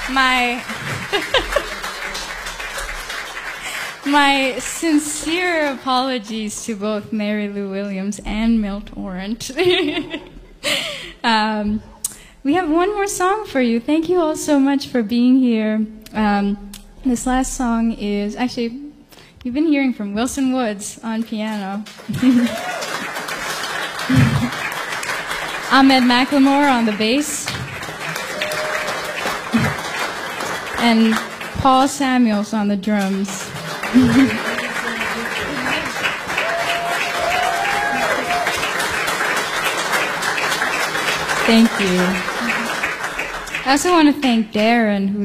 My my sincere apologies to both Mary Lou Williams and Milt Orant. We have one more song for you. Thank you all so much for being here. This last song is actually, you've been hearing from Wilson Woods on piano. Ahmed McLemore on the bass. And Paul Samuels on the drums. Thank you. I also want to thank Darren, who